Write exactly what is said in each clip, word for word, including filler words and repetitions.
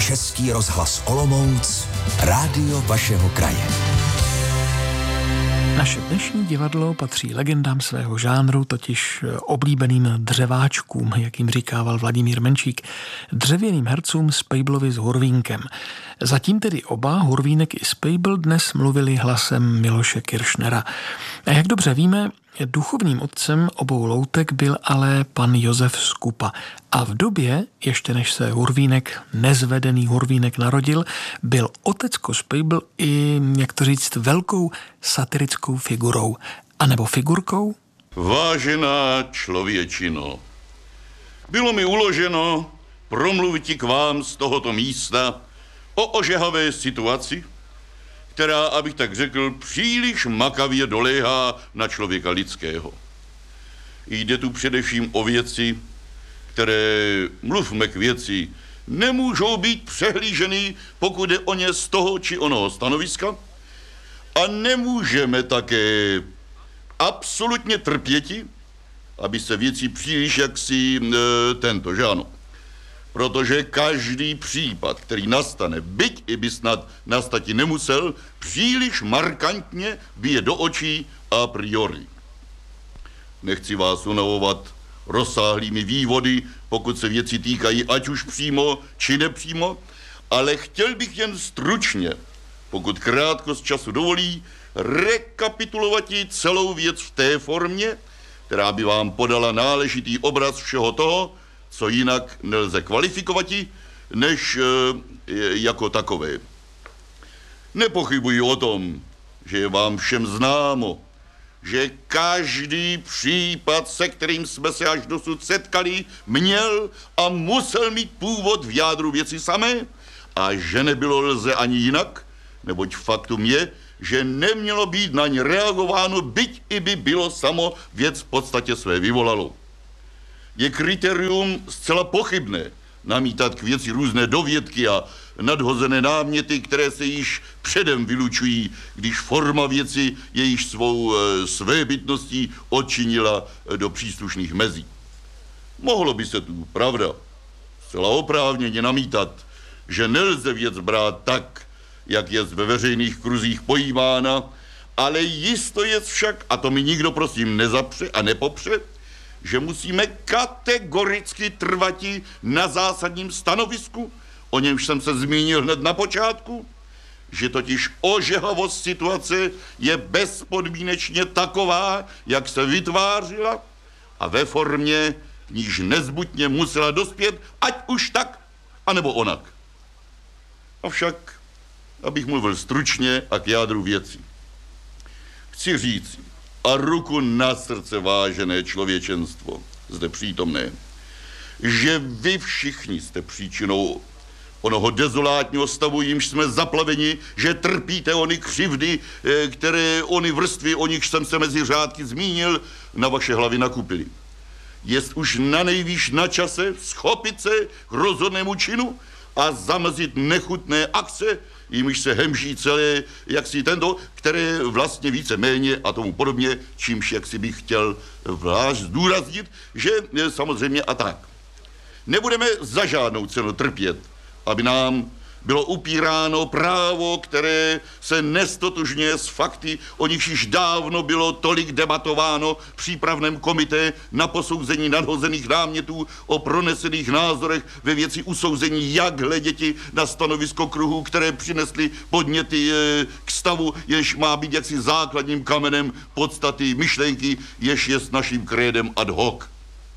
Český rozhlas Olomouc, rádio vašeho kraje. Naše dnešní divadlo patří legendám svého žánru, totiž oblíbeným dřeváčkům, jak jim říkával Vladimír Menšík, dřevěným hercům Spejblovi s Hurvínkem. Zatím tedy oba, Hurvínek i Spejbl, dnes mluvili hlasem Miloše Kiršnera. A jak dobře víme, duchovním otcem obou loutek byl ale pan Josef Skupa. A v době, ještě než se Hurvínek, nezvedený Hurvínek narodil, byl otecko Spejbl i, jak to říct, velkou satirickou figurou. A nebo figurkou? Vážená člověčino, bylo mi uloženo promluvit k vám z tohoto místa o ožehavé situaci, která, abych tak řekl, příliš makavě doléhá na člověka lidského. Jde tu především o věci, které, mluvme k věci, nemůžou být přehlíženy, pokud jde o ně z toho či onoho stanoviska, a nemůžeme také absolutně trpěti, aby se věci příliš jaksi e, tento, že ano. Protože každý případ, který nastane, byť i by snad nastati nemusel, příliš markantně bije do očí a priori. Nechci vás unavovat rozsáhlými vývody, pokud se věci týkají ať už přímo či nepřímo, ale chtěl bych jen stručně, pokud krátkost času dovolí, rekapitulovat celou věc v té formě, která by vám podala náležitý obraz všeho toho, co jinak nelze kvalifikovati, než e, jako takové. Nepochybuji o tom, že je vám všem známo, že každý případ, se kterým jsme se až dosud setkali, měl a musel mít původ v jádru věci samé a že nebylo lze ani jinak, neboť faktum je, že nemělo být na ně reagováno, byť i by bylo samo věc v podstatě své vyvolalo. Je kritérium zcela pochybné namítat k věci různé dovědky a nadhozené náměty, které se již předem vylučují, když forma věci je již svou e, svébytností odčinila do příslušných mezí. Mohlo by se tu, pravda, zcela oprávněně namítat, že nelze věc brát tak, jak je ve veřejných kruzích pojímána, ale jisto je však, a to mi nikdo prosím nezapře a nepopře, že musíme kategoricky trvati na zásadním stanovisku, o němž jsem se zmínil hned na počátku, že totiž ožehavost situace je bezpodmínečně taková, jak se vytvářila a ve formě, k níž nezbytně musela dospět, ať už tak, anebo onak. Avšak, abych mluvil stručně a k jádru věci, chci říci, a ruku na srdce, vážené člověčenstvo, zde přítomné, že vy všichni jste příčinou onoho dezolátního stavu, jimž jsme zaplaveni, že trpíte ony křivdy, které ony vrstvy, o nich jsem se mezi řádky zmínil, na vaše hlavy nakupili. Jest už na nejvýš na čase schopit se k rozhodnému činu a zamezit nechutné akce, jimž se hemží celé, jak si tento, které vlastně více méně a tomu podobně, čímž jak si bych chtěl vlášť zdůraznit, že samozřejmě a tak. Nebudeme za žádnou cenu trpět, aby nám bylo upíráno právo, které se nestotožňuje s fakty, o nichž již dávno bylo tolik debatováno v přípravném komité na posouzení nadhozených námětů o pronesených názorech ve věci usouzení, jak hleděti na stanovisko kruhů, které přinesly podněty e, k stavu, jež má být jaksi základním kamenem podstaty myšlenky, jež je s naším krédem ad hoc.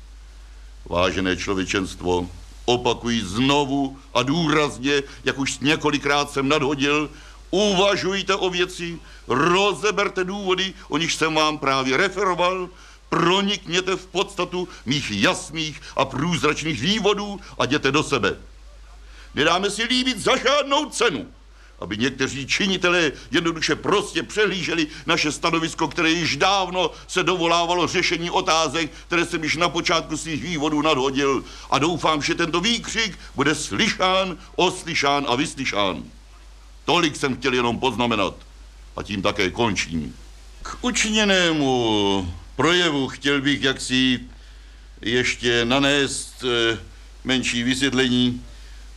Vážené člověčenstvo, opakuji znovu a důrazně, jak už několikrát jsem nadhodil, uvažujte o věci, rozeberte důvody, o nich jsem vám právě referoval, pronikněte v podstatu mých jasných a průzračných vývodů a jděte do sebe. Nedáme si líbit za žádnou cenu, aby někteří činitelé jednoduše prostě přehlíželi naše stanovisko, které již dávno se dovolávalo řešení otázek, které jsem již na počátku svých vývodů nadhodil. A doufám, že tento výkřik bude slyšán, oslyšán a vyslyšán. Tolik jsem chtěl jenom poznamenat a tím také končím. K učiněnému projevu chtěl bych jaksi ještě nanést menší vysvětlení,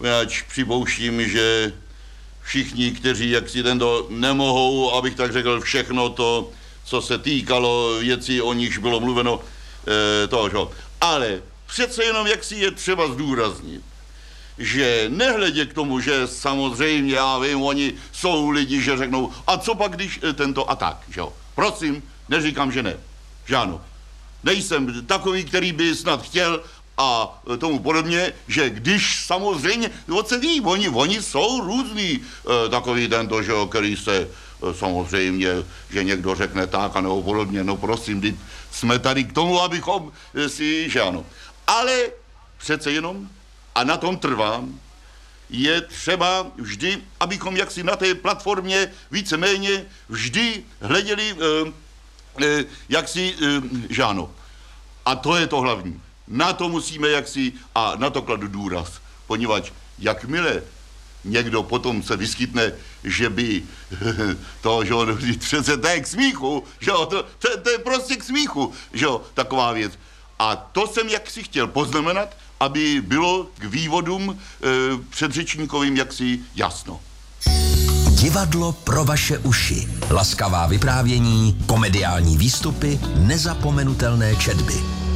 Poněvadž připouštím, že všichni, kteří jaksi tento nemohou, abych tak řekl, všechno to, co se týkalo věcí, o nichž bylo mluveno, e, toho, že? Ale přece jenom jaksi je třeba zdůraznit, že nehledě k tomu, že samozřejmě, já vím, oni jsou lidi, že řeknou, a co pak, když tento a tak, že jo? Prosím, neříkám, že ne, že ano. Nejsem takový, který by snad chtěl a tomu podobně, že když samozřejmě, no se ví, oni, oni jsou různý, e, takový tento, že jo, který se e, samozřejmě, že někdo řekne tak a nebo podobně, no prosím, teď jsme tady k tomu, abychom e, si, že ano. Ale přece jenom, a na tom trvám, je třeba vždy, abychom jaksi na té platformě víceméně vždy hleděli, e, e, jaksi, e, že ano. A to je to hlavní. Na to musíme jaksi, a na to kladu důraz, poněvadž jakmile někdo potom se vyskytne, že by to, že přece to je k smíchu, že to, to, to je prostě k smíchu, že taková věc. A to jsem jaksi chtěl poznamenat, aby bylo k vývodům e, předřečníkovým jaksi jasno. Divadlo pro vaše uši. Laskavá vyprávění, komediální výstupy, nezapomenutelné četby.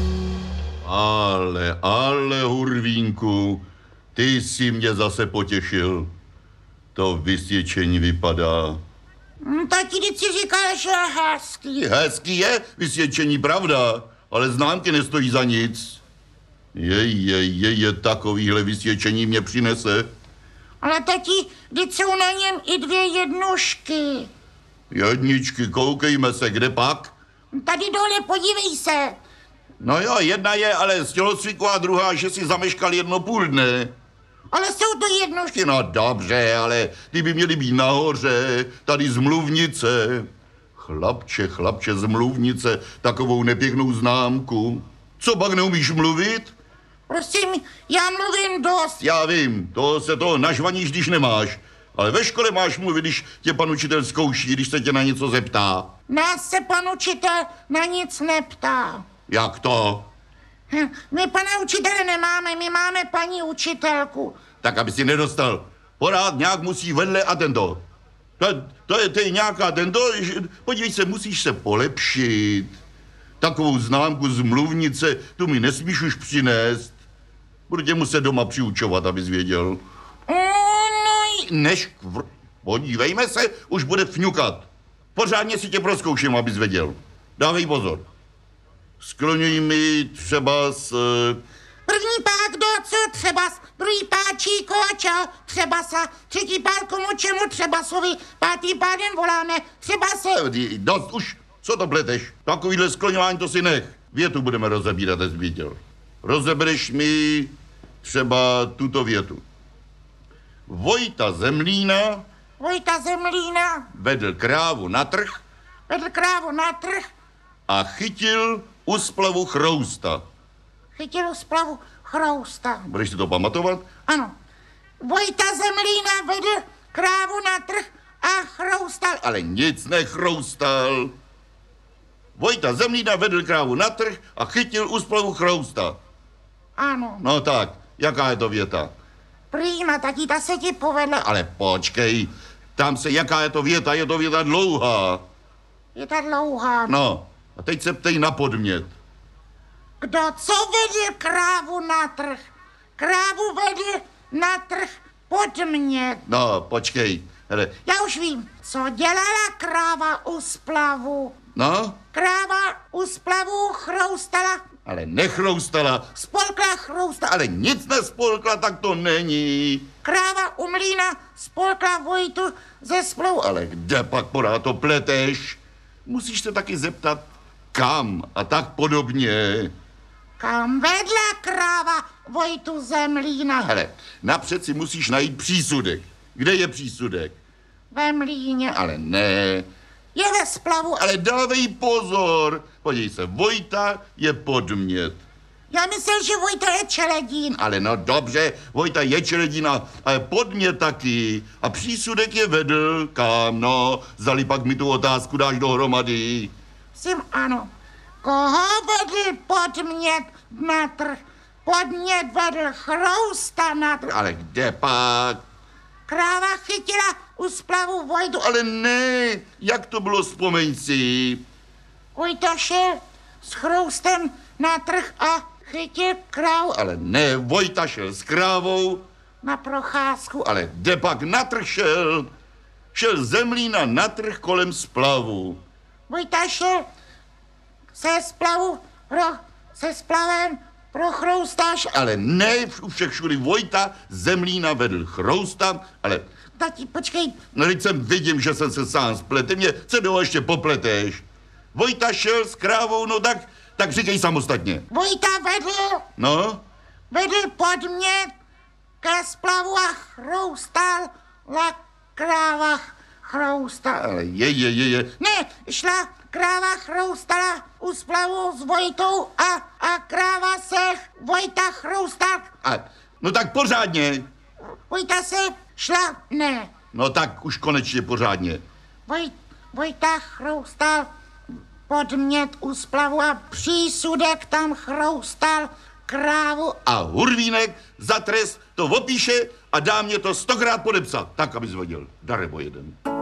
Ale, ale, Hurvínku, ty jsi mě zase potěšil. To vysvědčení vypadá. Tati, teď si říkáš, že je hezký. Hezký je vysvědčení, pravda, ale známky nestojí za nic. Je, je, je, je, takovýhle vysvědčení mě přinese. Ale tati, teď jsou na něm i dvě jednušky. Jedničky, koukejme se, kde pak? Tady dole, podívej se. No jo, jedna je ale z tělocviku a druhá, že si zameškal jedno půl dne. Ale jsou to jednušky. No dobře, ale ty by měly být nahoře, tady z Mluvnice. Chlapče, chlapče, z Mluvnice, takovou nepěknou známku. Co pak neumíš mluvit? Prosím, já mluvím dost. Já vím, to se toho nažvaníš, když nemáš. Ale ve škole máš mluvit, když tě pan učitel zkouší, když se tě na něco zeptá. Nás se pan učitel na nic neptá. Jak to? Hm, my pana učitele nemáme, my máme paní učitelku. Tak, aby si nedostal. Pořád nějak musí vedle a tento. To, to, je, to je nějaká tento, podívej se, musíš se polepšit. Takovou známku z Mluvnice, tu mi nesmíš už přinést. Budu tě muset doma přiučovat, abys věděl. No, Než, vr... podívejme se, už bude fňukat. Pořádně si tě prozkouším, abys věděl. Dávej pozor. Skloňuj mi třeba s... první pák do co třeba, druhý páčí koča, třeba sa, třetí pár komu čemu třeba sovi, pátý pár jen voláme, třeba se... Dost už, co to pleteš? Takovýhle skloňování to si nech. Větu budeme rozebírat, jsi viděl. Rozebereš mi třeba tuto větu. Vojta Zemlína... Vojta Zemlína vedl krávu na trh vedl krávu na trh, a chytil u splavu chrousta. chytil splavu chrousta. Budeš si to pamatovat? Ano. Vojta Zemlína vedl krávu na trh a chroustal. Ale nic nechroustal. Vojta Zemlína vedl krávu na trh a chytil u splavu chrousta. Ano. No tak, jaká je to věta? Prýma, taky ta se ti povedla. Ale počkej, tam se, jaká je to věta, je to věta dlouhá. Je ta dlouhá. No, a teď se ptej na podmět. Kdo co vedl krávu na trh? Krávu vedl na trh podmět. No, počkej, hele, Já už vím, co dělala kráva u splavu. no, Kráva u splavu chroustala, ale nechroustala, spolkla chrousta. ale nic nespolkla, tak to není. Kráva u mlýna spolkla Vojtu ze splavu. Ale kde pak pořád to pleteš? Musíš se taky zeptat, kam a tak podobně. Kam vedla kráva Vojtu ze mlýna? Hele, napřed si musíš najít přísudek. Kde je přísudek? Ve mlýně. Ale ne. Je ve splavu. Ale dávej pozor. Podívej se, Vojta je podmět. Já myslel, že Vojta je čeledín. Ale no dobře, Vojta je čeledina, ale podmět taky. A přísudek je vedl, kam, no. Zdali pak mi tu otázku dáš dohromady. Sim, ano. Koho vedl podmět na trh? podnět vedl chrousta na trh. Ale kde pak? Kráva chytila u splavu Vojtu. Ale ne, jak to bylo, vzpomeň si. Vojta šel s chroustem na trh a chytil krávu Ale ne, Vojta šel s krávou, na procházku. ale kde pak na trh šel? Šel ze mlýna na trh kolem splavu. Vojta šel se splavu pro, se splavem pro chroustáš. Ale ne, u všech všudy Vojta ze mlýna vedl chrousta, ale Tati, počkej, no, teď jsem vidím, že jsem se sám spletl. Mě co do ještě popleteš. Vojta šel s krávou, no tak, tak říkej samostatně. Vojta vedl, No, vedl podmět ke splavu a chroustal la kráva chroustal. ale je, je, je, je. Ne, šla kráva chroustala u splavu s Vojtou a, a kráva se Vojta chroustal. A, no tak pořádně. Vojta se šla, ne, No tak už konečně pořádně. Voj, Vojta chroustal podmět u splavu a přísudek tam chroustal krávu. A Hurvínek za trest to opíše a dá mě to stokrát podepsat. Tak, abys věděl. Darebo jeden.